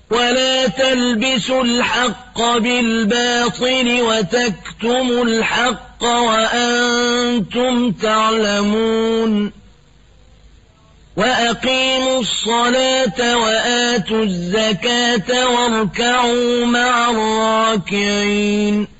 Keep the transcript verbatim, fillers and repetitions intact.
ولا تلبسوا الحق بالباطل وتكتموا الحق وأنتم تعلمون وأقيموا الصلاة وآتوا الزكاة واركعوا مع الراكعين